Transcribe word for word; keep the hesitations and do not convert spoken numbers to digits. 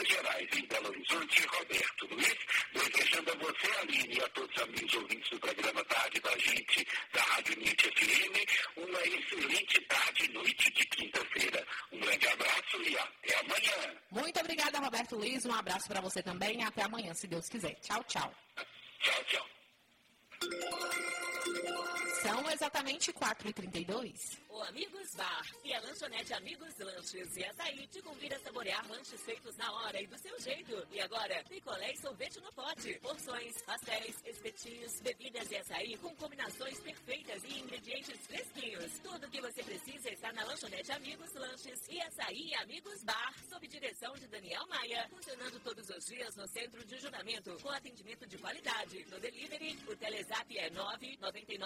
Minas Gerais, em Belo Horizonte, Roberto Luiz, desejando a você, Aline, e a todos os amigos ouvintes do programa Tarde da Gente, da Rádio Nite F M, uma excelente tarde e noite de quinta-feira. Um grande abraço e até amanhã. Muito obrigada, Roberto Luiz. Um abraço para você também e até amanhã, se Deus quiser. Tchau, tchau. Tchau, tchau. São exatamente quatro e trinta e dois. O Amigos Bar e a lanchonete Amigos Lanches e Açaí te convida a saborear lanches feitos na hora e do seu jeito. E agora, picolé e sorvete no pote, porções, pastéis, espetinhos, bebidas e açaí com combinações perfeitas e ingredientes fresquinhos. Tudo o que você precisa está na lanchonete Amigos Lanches e Açaí Amigos Bar, sob direção de Daniel Maia, funcionando todos os dias no centro de Juramento, com atendimento de qualidade. No delivery, o Telezap é nove nove nove